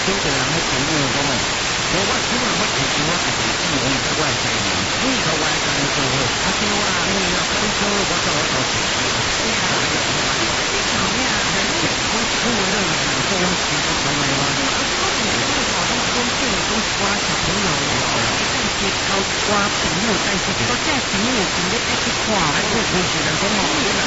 少个人咧评论讲哦，我基本上我以前我是自己我在外地人，你在外地人做伙，啊对啊，你要跟你说我做自己，对啊，你讲咩啊？我为了人说我其实从来我，我以前好多公司都是我小朋友，但是靠我朋友，但是我在朋友前面爱去看，还是有些人讲哦。